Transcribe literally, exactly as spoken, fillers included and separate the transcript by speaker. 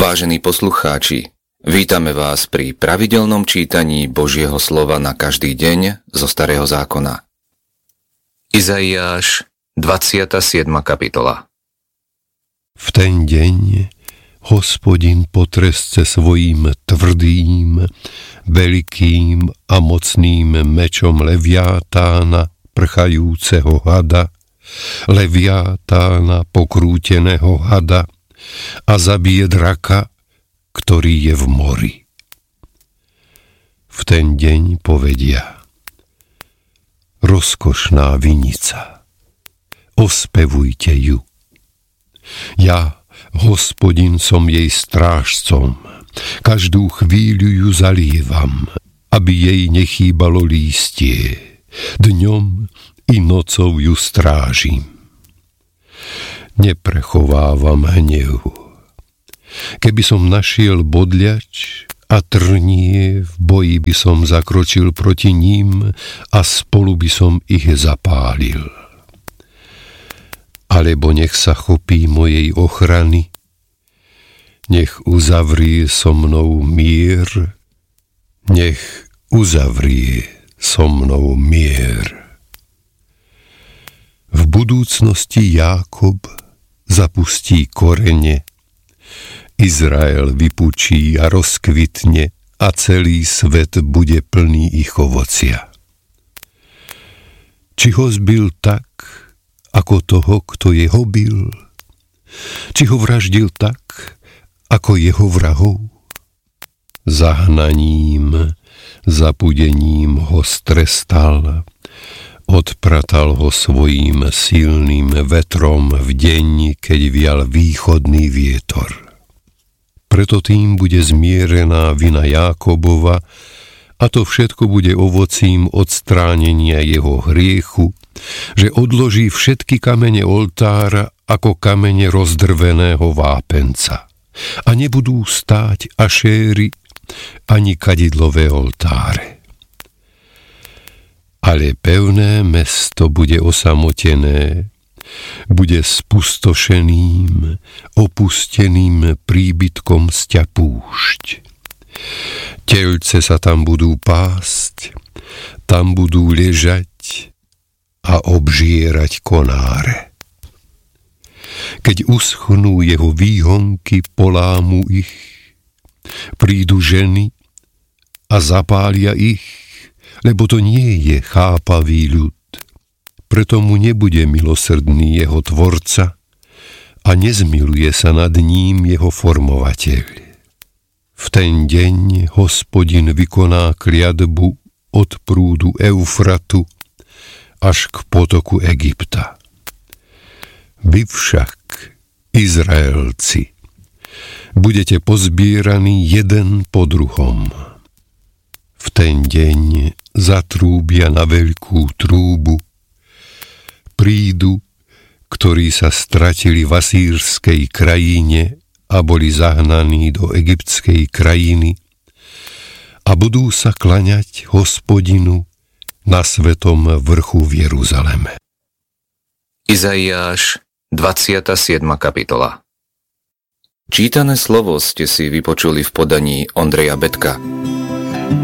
Speaker 1: Vážení poslucháči, vítame vás pri pravidelnom čítaní Božieho slova na každý deň zo Starého zákona. Izaiáš, dvadsiata siedma kapitola.
Speaker 2: V ten deň Hospodin potresce svojím tvrdým, veľkým a mocným mečom leviátána, prchajúceho hada, leviátána, pokrúteného hada, a zabije draka, ktorý je v mori. V ten deň povedia: rozkošná vinica, ospevujte ju. Ja, Hospodin, som jej strážcom, každú chvíľu ju zalievam, aby jej nechýbalo lístie, dňom i nocou ju strážim. Neprechovávam hnev. Keby som našiel bodľač a trnie, v boji by som zakročil proti ním a spolu by som ich zapálil. Alebo nech sa chopí mojej ochrany, nech uzavrie so mnou mier, nech uzavrie so mnou mier. V budúcnosti Jákob zapustí korene, Izrael vypučí a rozkvitne a celý svet bude plný ich ovocia. Či ho zbil tak, ako toho, kto jeho bil? Či ho vraždil tak, ako jeho vrahov? Zahnaním, zapudením ho strestal, odpratal ho svojím silným vetrom v deň, keď vial východný vietor. Preto tým bude zmierená vina Jákobova a to všetko bude ovocím odstránenia jeho hriechu, že odloží všetky kamene oltára ako kamene rozdrveného vápenca a nebudú stáť ašéry ani kadidlové oltáre. Ale pevné mesto bude osamotené, bude spustošeným, opusteným príbytkom sťa púšť. Telce sa tam budú pásť, tam budú ležať a obžierať konáre. Keď uschnú jeho výhonky, polámu ich, prídu ženy a zapália ich, lebo to nie je chápavý ľud. Preto mu nebude milosrdný jeho tvorca a nezmiluje sa nad ním jeho formovateľ. V ten deň Hospodin vykoná kliatbu od prúdu Eufratu až k potoku Egypta. Vy však, Izraelci, budete pozbieraní jeden po druhom. V ten deň zatrúbia na veľkú trúbu, prídu, ktorí sa stratili v asýrskej krajine a boli zahnaní do egyptskej krajiny a budú sa klaňať Hospodinu na svetom vrchu v Jeruzaleme.
Speaker 1: Izaiáš, dvadsiata siedma kapitola. Čítané slovo ste si vypočuli v podaní Ondreja Betka.